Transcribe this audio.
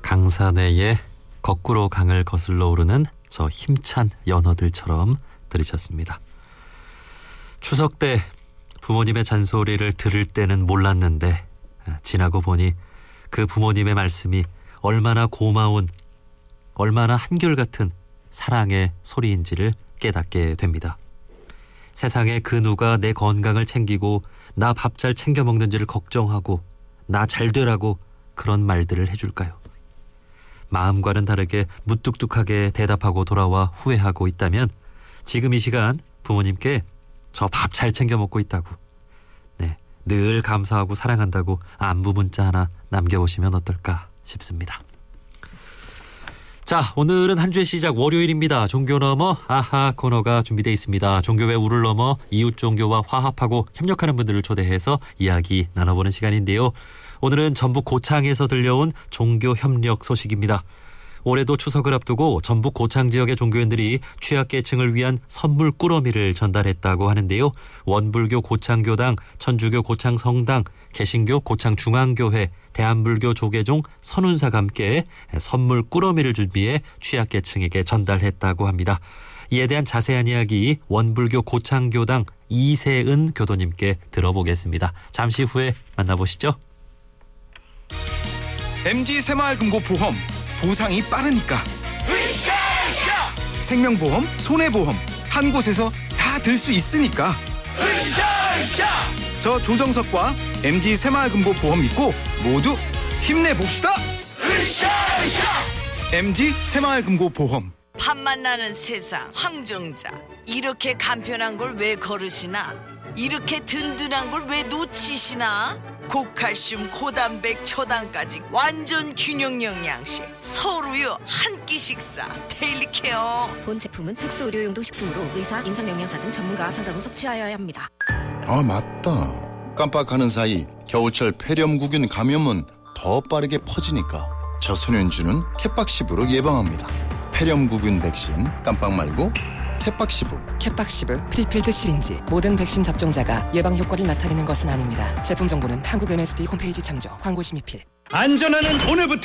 강산해의 거꾸로 강을 거슬러 오르는 저 힘찬 연어들처럼 들으셨습니다. 추석 때 부모님의 잔소리를 들을 때는 몰랐는데 지나고 보니 그 부모님의 말씀이 얼마나 고마운, 얼마나 한결같은 사랑의 소리인지를 깨닫게 됩니다. 세상에 그 누가 내 건강을 챙기고 나 밥 잘 챙겨 먹는지를 걱정하고 나 잘 되라고 그런 말들을 해줄까요? 마음과는 다르게 무뚝뚝하게 대답하고 돌아와 후회하고 있다면 지금 이 시간 부모님께 저 밥 잘 챙겨 먹고 있다고, 늘 감사하고 사랑한다고 안부 문자 하나 남겨보시면 어떨까 싶습니다. 자, 오늘은 한 주의 시작 월요일입니다. 종교 넘어 아하 코너가 준비되어 있습니다. 종교의 우를 넘어 이웃 종교와 화합하고 협력하는 분들을 초대해서 이야기 나눠보는 시간인데요. 오늘은 전북 고창에서 들려온 종교 협력 소식입니다. 올해도 추석을 앞두고 전북 고창 지역의 종교인들이 취약계층을 위한 선물 꾸러미를 전달했다고 하는데요. 원불교 고창교당, 천주교 고창성당, 개신교 고창중앙교회, 대한불교 조계종 선운사가 함께 선물 꾸러미를 준비해 취약계층에게 전달했다고 합니다. 이에 대한 자세한 이야기 원불교 고창교당 이세은 교도님께 들어보겠습니다. 잠시 후에 만나보시죠. MG 새마을금고보험, 보상이 빠르니까. 으쌰으쌰! 생명보험, 손해보험 한 곳에서 다 들 수 있으니까. 으쌰으쌰! 저 조정석과 MG 새마을금고보험 믿고 모두 힘내봅시다. 으쌰으쌰! MG 새마을금고보험. 밥맛 나는 세상 황정자, 이렇게 간편한 걸 왜 거르시나? 이렇게 든든한 걸 왜 놓치시나? 고칼슘, 고단백, 초당까지 완전 균형 영양식 서울우유 한 끼 식사 데일리 케어. 본 제품은 특수 의료용도 식품으로 의사, 임상영양사 등 전문가와 상담 후 섭취하여야 합니다. 아, 맞다. 깜빡하는 사이 겨울철 폐렴구균 감염은 더 빠르게 퍼지니까 저소년주는 캣박시브로 예방합니다. 폐렴구균 백신 깜빡 말고 캣박시브. 캣박시브 프리필드 시린지. 모든 백신 접종자가 예방 효과를 나타내는 것은 아닙니다. 제품 정보는 한국 MSD 홈페이지 참조. 광고 심의필. 안전하는 오늘부터